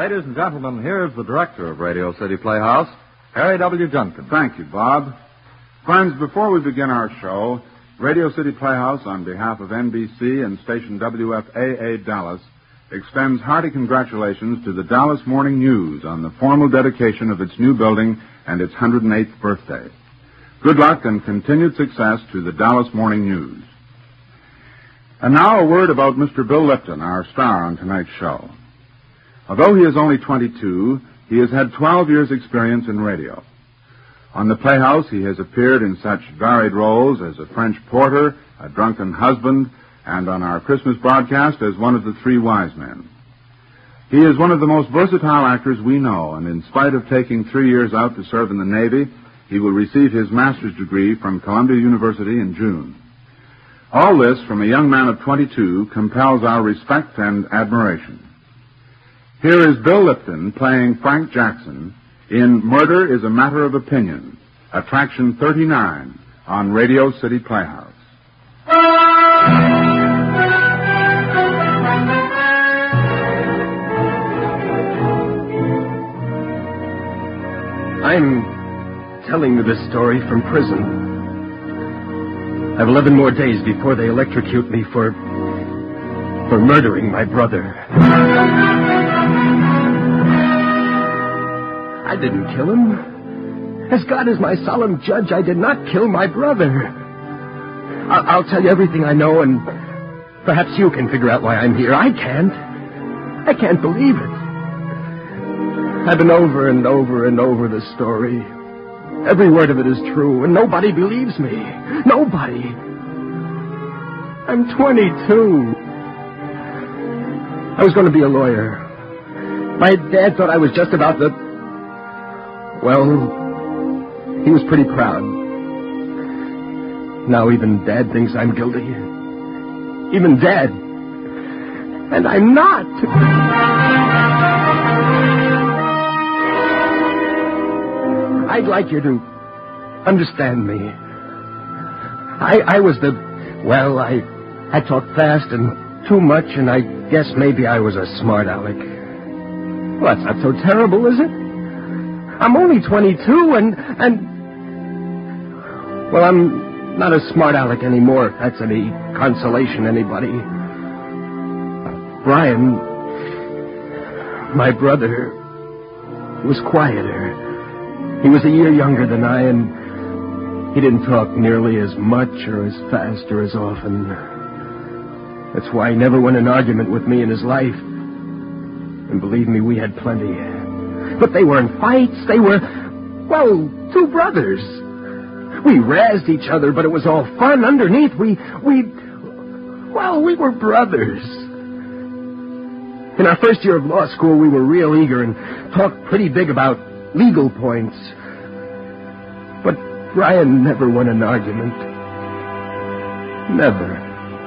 Ladies and gentlemen, here's the director of Radio City Playhouse, Harry W. Junkin. Thank you, Bob. Friends, before we begin our show, Radio City Playhouse, on behalf of NBC and station WFAA Dallas, extends hearty congratulations to the Dallas Morning News on the formal dedication of its new building and its 108th birthday. Good luck and continued success to the Dallas Morning News. And now a word about Mr. Bill Lipton, our star on tonight's show. Although he is only 22, he has had 12 years' experience in radio. On the Playhouse, he has appeared in such varied roles as a French porter, a drunken husband, and on our Christmas broadcast as one of the three wise men. He is one of the most versatile actors we know, and in spite of taking 3 years out to serve in the Navy, he will receive his master's degree from Columbia University in June. All this, from a young man of 22, compels our respect and admiration. Here is Bill Lipton playing Frank Jackson in Murder is a Matter of Opinion, Attraction 39 on Radio City Playhouse. I'm telling you this story from prison. I have 11 more days before they electrocute me for murdering my brother. I didn't kill him. As God is my solemn judge, I did not kill my brother. I'll tell you everything I know, and perhaps you can figure out why I'm here. I can't believe it. I've been over and over and over this story. Every word of it is true, and nobody believes me. Nobody. I'm 22. I was going to be a lawyer. My dad thought I was just about the... Well, he was pretty proud. Now even Dad thinks I'm guilty. Even Dad. And I'm not. I'd like you to understand me. I was the... Well, I talked fast and too much, and I guess maybe I was a smart aleck. Well, that's not so terrible, is it? I'm only 22, and... Well, I'm not a smart aleck anymore, if that's any consolation, anybody. Brian, my brother, was quieter. He was a year younger than I, and he didn't talk nearly as much or as fast or as often. That's why he never won an argument with me in his life. And believe me, we had plenty. But they weren't fights. They were, well, two brothers. We razzed each other, but it was all fun. Underneath, we were brothers. In our first year of law school, we were real eager and talked pretty big about legal points. But Brian never won an argument. Never.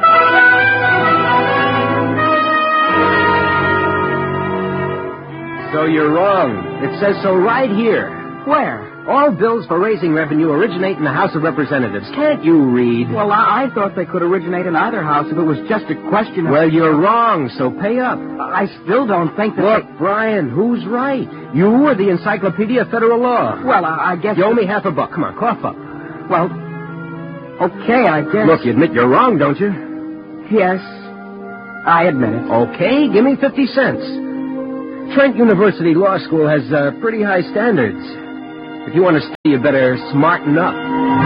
So you're wrong. It says so right here. Where? All bills for raising revenue originate in the House of Representatives. Can't you read? Well, I thought they could originate in either house if it was just a question of... Well, you're wrong, so pay up. I still don't think that... Look, Brian, who's right? You or the Encyclopedia of Federal Law? Well, I guess... You owe me $50. Come on, cough up. Well, okay, I guess... Look, you admit you're wrong, don't you? Yes, I admit it. Okay, give me 50 cents. Trent University Law School has pretty high standards. If you want to stay, you better smarten up.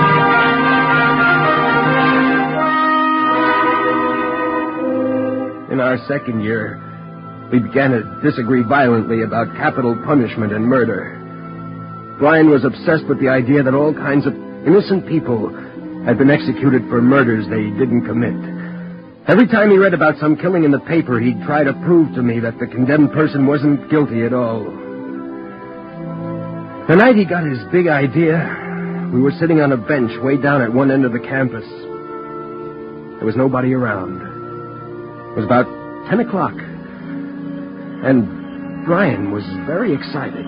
In our second year, we began to disagree violently about capital punishment and murder. Brian was obsessed with the idea that all kinds of innocent people had been executed for murders they didn't commit. Every time he read about some killing in the paper, he'd try to prove to me that the condemned person wasn't guilty at all. The night he got his big idea, we were sitting on a bench way down at one end of the campus. There was nobody around. It was about 10 o'clock. And Brian was very excited.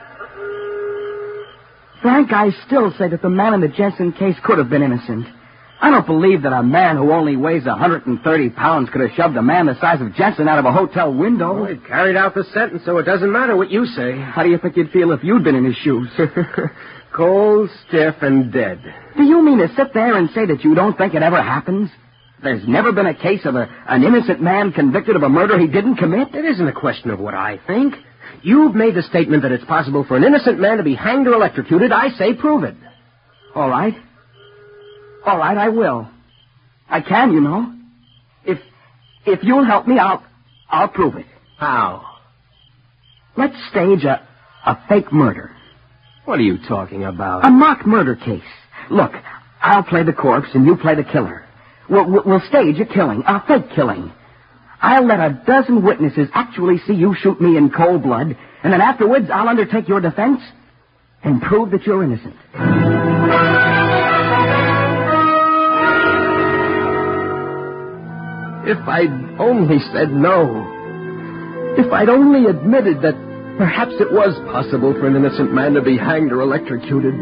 Frank, I still say that the man in the Jensen case could have been innocent. I don't believe that a man who only weighs 130 pounds could have shoved a man the size of Jensen out of a hotel window. Well, he carried out the sentence, so it doesn't matter what you say. How do you think you'd feel if you'd been in his shoes? Cold, stiff, and dead. Do you mean to sit there and say that you don't think it ever happens? There's never been a case of an innocent man convicted of a murder he didn't commit? It isn't a question of what I think. You've made the statement that it's possible for an innocent man to be hanged or electrocuted. I say prove it. All right. All right, I will. I can, you know. If you'll help me, I'll prove it. How? Let's stage a fake murder. What are you talking about? A mock murder case. Look, I'll play the corpse and you play the killer. We'll stage a killing, a fake killing. I'll let a dozen witnesses actually see you shoot me in cold blood, and then afterwards I'll undertake your defense and prove that you're innocent. If I'd only said no. If I'd only admitted that perhaps it was possible for an innocent man to be hanged or electrocuted.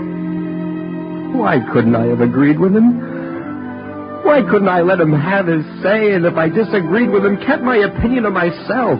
Why couldn't I have agreed with him? Why couldn't I let him have his say, and if I disagreed with him, kept my opinion to myself?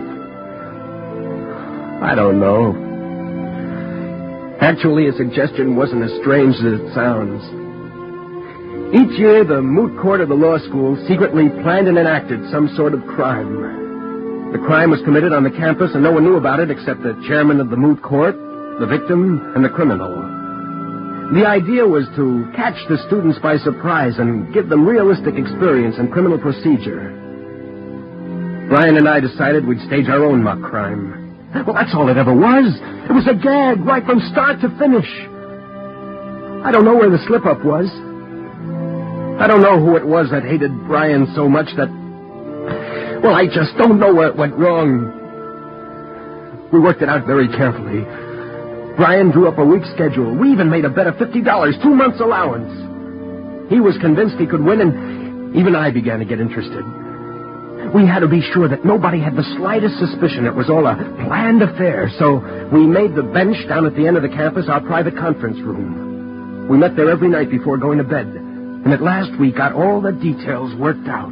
I don't know. Actually, his suggestion wasn't as strange as it sounds. Each year, the moot court of the law school secretly planned and enacted some sort of crime. The crime was committed on the campus, and no one knew about it except the chairman of the moot court, the victim, and the criminal. The idea was to catch the students by surprise and give them realistic experience in criminal procedure. Brian and I decided we'd stage our own mock crime. Well, that's all it ever was. It was a gag right from start to finish. I don't know where the slip-up was. I don't know who it was that hated Brian so much that... Well, I just don't know where it went wrong. We worked it out very carefully. Brian drew up a week's schedule. We even made a bet of $50, 2 months' allowance. He was convinced he could win, and even I began to get interested. We had to be sure that nobody had the slightest suspicion it was all a planned affair, so we made the bench down at the end of the campus our private conference room. We met there every night before going to bed, and at last we got all the details worked out.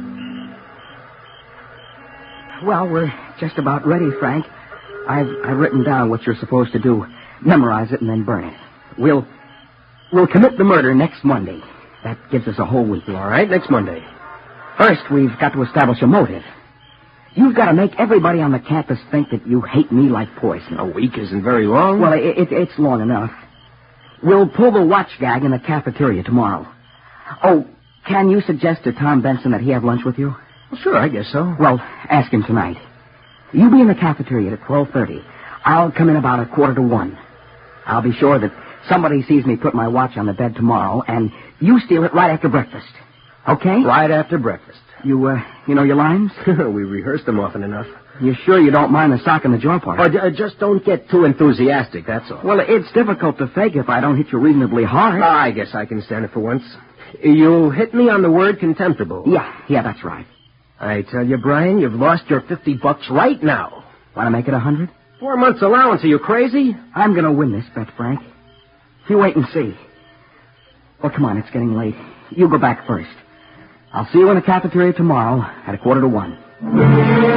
Well, we're just about ready, Frank. I've written down what you're supposed to do. Memorize it and then burn it. We'll commit the murder next Monday. That gives us a whole week. All right, next Monday. First, we've got to establish a motive. You've got to make everybody on the campus think that you hate me like poison. A week isn't very long. Well, it's long enough. We'll pull the watch gag in the cafeteria tomorrow. Oh, can you suggest to Tom Benson that he have lunch with you? Well, sure, I guess so. Well, ask him tonight. You be in the cafeteria at 12:30. I'll come in about 12:45. I'll be sure that somebody sees me put my watch on the bed tomorrow, and you steal it right after breakfast. Okay? Right after breakfast. You know your lines? We rehearsed them often enough. You sure you don't mind the sock in the jaw part? Just don't get too enthusiastic, that's all. Well, it's difficult to fake if I don't hit you reasonably hard. I guess I can stand it for once. You'll hit me on the word contemptible. Yeah, that's right. I tell you, Brian, you've lost your $50 right now. Want to make it 100? 4 months' allowance. Are you crazy? I'm going to win this bet, Frank. You wait and see. Well, come on, it's getting late. You go back first. I'll see you in the cafeteria tomorrow at 12:45.